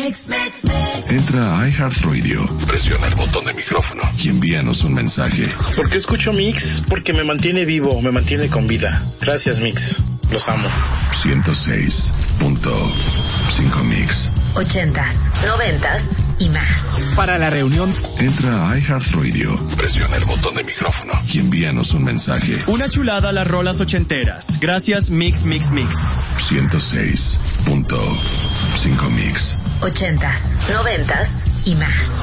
Entra a iHeartRadio, presiona el botón de micrófono y envíanos un mensaje. ¿Por qué escucho Mix? Porque me mantiene vivo, me mantiene con vida. Gracias, Mix. Los amo. 106.5 Mix. 80s, 90s y más. Para la reunión, entra a iHeartRadio, presiona el botón de micrófono y envíanos un mensaje. Una chulada a las rolas ochenteras. Gracias, Mix, Mix, Mix. 106.5 Mix. 80s, 90s y más.